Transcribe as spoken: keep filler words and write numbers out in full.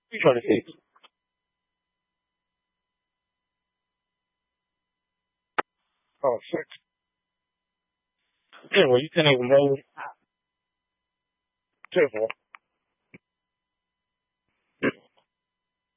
twenty-six. Oh, shit. Yeah, well, you can have low. Careful.